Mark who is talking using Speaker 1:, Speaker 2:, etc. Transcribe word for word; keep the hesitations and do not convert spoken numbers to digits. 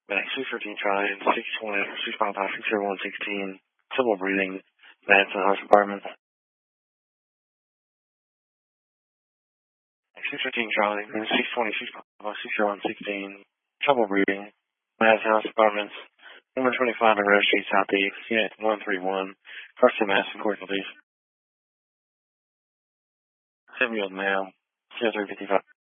Speaker 1: Back six thirteen Charlie, six twenty, six five five, six zero one sixteen, triple breathing, Madison House Apartments. six thirteen Charlie, six twenty, six five five, six zero one sixteen, trouble breathing, Madison House Apartments, one twenty-five in Rose Street Southeast, Unit one three one, Carson, Madison, Court Police. seven-year-old male, zero three fifty-five.